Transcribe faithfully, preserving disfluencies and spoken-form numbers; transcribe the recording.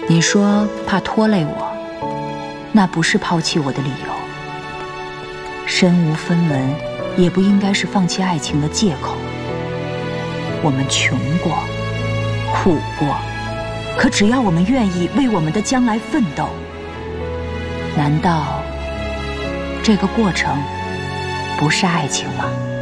你说怕拖累我，那不是抛弃我的理由。身无分文也不应该是放弃爱情的借口。我们穷过，苦过，可只要我们愿意为我们的将来奋斗，难道这个过程不是爱情吗？